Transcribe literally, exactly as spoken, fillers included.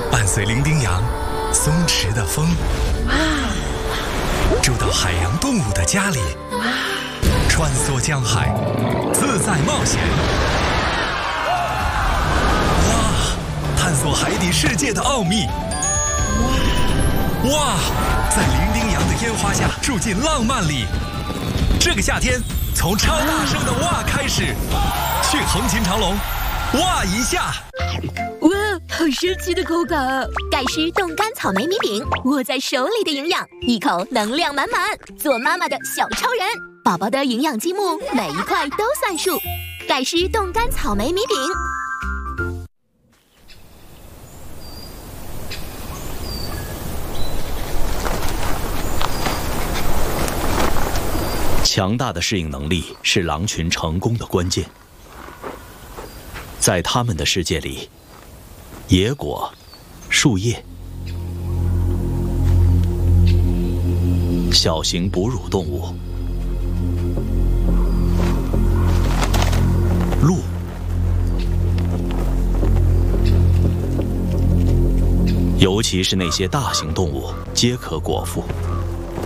伴随伶仃洋松弛的风，住到海洋动物的家里，穿梭江海，自在冒险。哇！探索海底世界的奥秘。哇！在伶仃洋的烟花下住进浪漫里。这个夏天，从超大声的哇开始，去横琴长隆，哇一下！ 哇，好神奇的口感啊！ 盖诗冻干草莓米饼，握在手里的营养，一口能量满满。做妈妈的小超人，宝宝的营养积木每一块都算数。盖诗冻干草莓米饼。 强大的适应能力是狼群成功的关键。在它们的世界里，野果、树叶、小型哺乳动物、鹿、尤其是那些大型动物，皆可果腹。